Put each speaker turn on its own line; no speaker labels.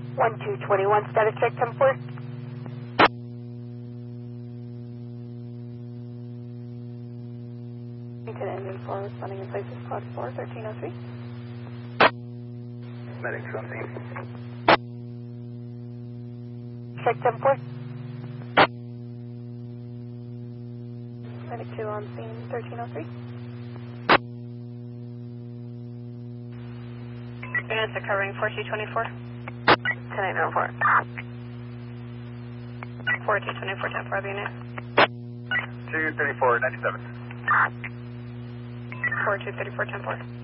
1221, status check 10-4. Engine 4 responding in place of Squad 4, 1303.
Medics on scene.
Check 10-4. Medic 2 on scene 1303.
Units are covering 4224.
10804.
4224, 10-4, unit.
234, 97.
4234, 10-4.